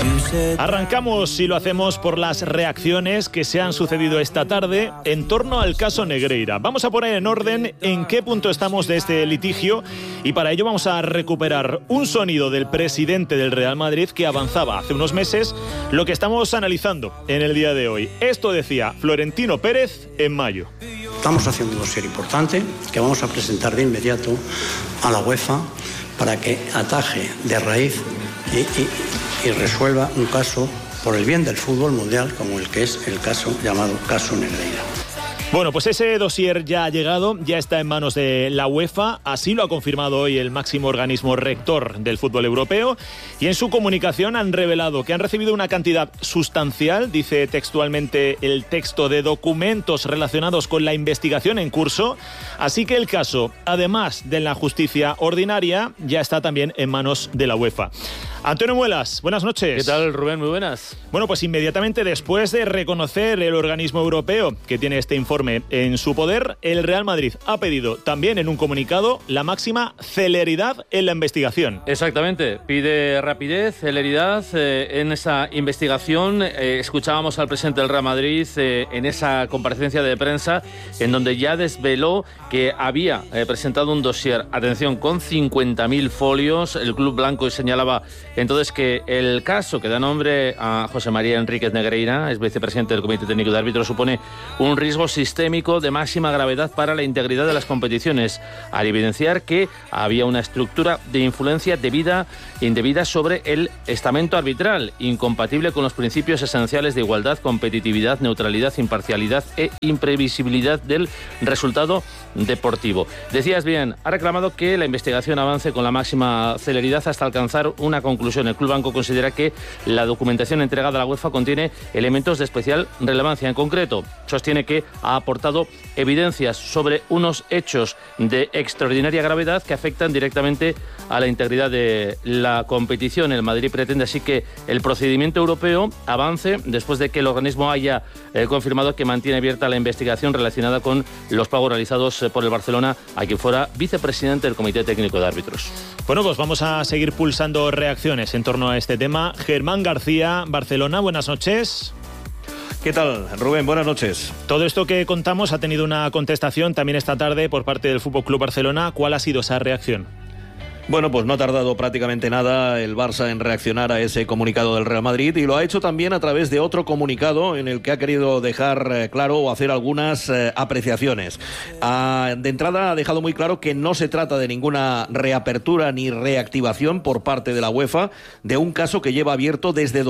Arrancamos y lo hacemos por las reacciones que se han sucedido esta tarde en torno al caso Negreira. Vamos a poner en orden en qué punto estamos de este litigio y para ello vamos a recuperar un sonido del presidente del Real Madrid que avanzaba hace unos meses lo que estamos analizando en el día de hoy. Esto decía Florentino Pérez en mayo. Estamos haciendo un dossier importante que vamos a presentar de inmediato a la UEFA para que ataje de raíz y resuelva un caso por el bien del fútbol mundial como el que es el caso llamado caso Negreira. Bueno, pues ese dossier ya ha llegado, ya está en manos de la UEFA, así lo ha confirmado hoy el máximo organismo rector del fútbol europeo, y en su comunicación han revelado que han recibido una cantidad sustancial, dice textualmente el texto, de documentos relacionados con la investigación en curso, así que el caso, además de la justicia ordinaria, ya está también en manos de la UEFA. Antonio Muelas, buenas noches. ¿Qué tal, Rubén? Muy buenas. Bueno, pues inmediatamente después de reconocer el organismo europeo que tiene este informe en su poder, el Real Madrid ha pedido también en un comunicado la máxima celeridad en la investigación. Exactamente, pide rapidez, celeridad en esa investigación. Escuchábamos al presidente del Real Madrid en esa comparecencia de prensa en donde ya desveló que había presentado un dossier, atención, con 50.000 folios. El club blanco y señalaba entonces que el caso que da nombre a José María Enríquez Negreira, es vicepresidente del Comité Técnico de Árbitros, supone un riesgo sistémico de máxima gravedad para la integridad de las competiciones, al evidenciar que había una estructura de influencia debida e indebida sobre el estamento arbitral, incompatible con los principios esenciales de igualdad, competitividad, neutralidad, imparcialidad e imprevisibilidad del resultado deportivo. Decías bien, ha reclamado que la investigación avance con la máxima celeridad hasta alcanzar una conclusión. El Club Blanco considera que la documentación entregada a la UEFA contiene elementos de especial relevancia. En concreto, sostiene que ha aportado evidencias sobre unos hechos de extraordinaria gravedad que afectan directamente a la integridad de la competición. El Madrid pretende así que el procedimiento europeo avance después de que el organismo haya confirmado que mantiene abierta la investigación relacionada con los pagos realizados por el Barcelona a quien fuera vicepresidente del Comité Técnico de Árbitros. Bueno, pues vamos a seguir pulsando reacciones en torno a este tema. Germán García, Barcelona, buenas noches. ¿Qué tal, Rubén? Buenas noches. Todo esto que contamos ha tenido una contestación también esta tarde por parte del FC Barcelona. ¿Cuál ha sido esa reacción? Bueno, pues no ha tardado prácticamente nada el Barça en reaccionar a ese comunicado del Real Madrid y lo ha hecho también a través de otro comunicado en el que ha querido dejar claro o hacer algunas apreciaciones. De entrada ha dejado muy claro que no se trata de ninguna reapertura ni reactivación por parte de la UEFA de un caso que lleva abierto desde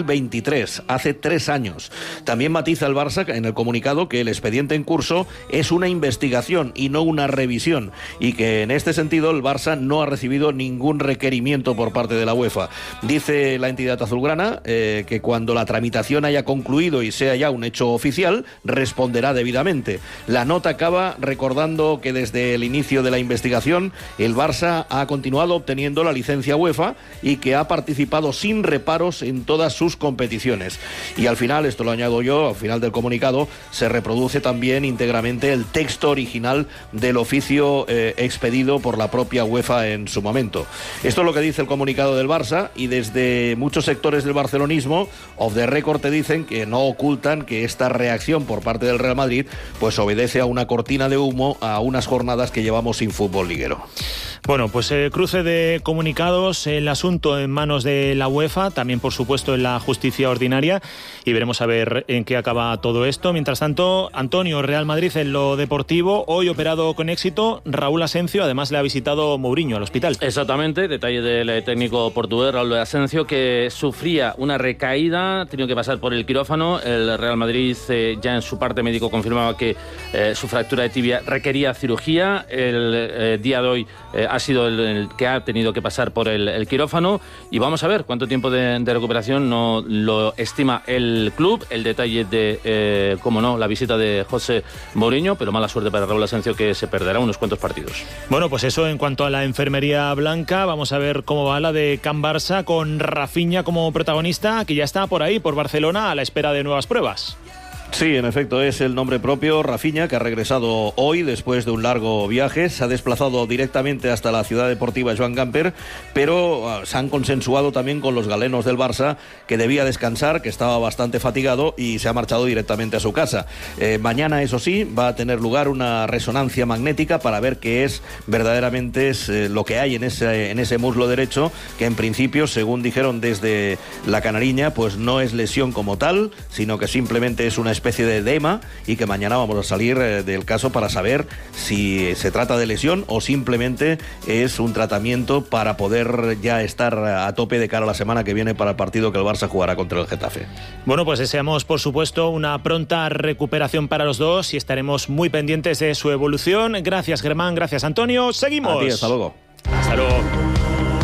2023, hace 3 años. También matiza el Barça en el comunicado que el expediente en curso es una investigación y no una revisión y que en este sentido el Barça no ha recibido ningún requerimiento por parte de la UEFA. Dice la entidad azulgrana que cuando la tramitación haya concluido y sea ya un hecho oficial, responderá debidamente. La nota acaba recordando que desde el inicio de la investigación el Barça ha continuado obteniendo la licencia UEFA y que ha participado sin reparos en todas sus competiciones. Y al final, esto lo añado yo, al final del comunicado se reproduce también íntegramente el texto original del oficio expedido por la propia UEFA en su momento. Esto es lo que dice el comunicado del Barça y desde muchos sectores del barcelonismo, off the record, te dicen que no ocultan que esta reacción por parte del Real Madrid pues obedece a una cortina de humo a unas jornadas que llevamos sin fútbol liguero. Bueno, pues cruce de comunicados, el asunto en manos de la UEFA, también por supuesto en la justicia ordinaria y veremos a ver en qué acaba todo esto. Mientras tanto, Antonio, Real Madrid en lo deportivo, hoy operado con éxito, Raúl Asencio, además le ha visitado Mourinho al hospital. Exactamente, detalle del técnico portugués Raúl Asencio que sufría una recaída, ha tenido que pasar por el quirófano. El Real Madrid ya en su parte médico confirmaba que su fractura de tibia requería cirugía. El día de hoy ha sido el que ha tenido que pasar por el quirófano y vamos a ver cuánto tiempo de recuperación no lo estima el club. El detalle de, cómo no, la visita de José Mourinho, pero mala suerte para Raúl Asencio que se perderá unos cuantos partidos. Bueno, pues eso en cuanto a la enfermería blanca. Vamos a ver cómo va la de Can Barça con Rafinha como protagonista, que ya está por ahí, por Barcelona, a la espera de nuevas pruebas. Sí, en efecto, es el nombre propio, Rafinha, que ha regresado hoy después de un largo viaje. Se ha desplazado directamente hasta la ciudad deportiva Joan Gamper, pero se han consensuado también con los galenos del Barça que debía descansar, que estaba bastante fatigado y se ha marchado directamente a su casa. Mañana, eso sí, va a tener lugar una resonancia magnética para ver qué es verdaderamente lo que hay en ese muslo derecho, que en principio, según dijeron desde la Canariña, pues no es lesión como tal, sino que simplemente es una especie de edema, y que mañana vamos a salir del caso para saber si se trata de lesión o simplemente es un tratamiento para poder ya estar a tope de cara a la semana que viene para el partido que el Barça jugará contra el Getafe. Bueno, pues deseamos por supuesto una pronta recuperación para los dos y estaremos muy pendientes de su evolución. Gracias, Germán, gracias, Antonio. Seguimos. A ti, hasta luego. Hasta luego.